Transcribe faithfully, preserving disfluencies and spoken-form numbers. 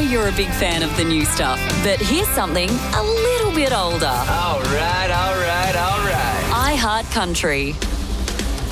you're a big fan of the new stuff, but here's something a little bit older. All right, all right, all right. I Heart Country.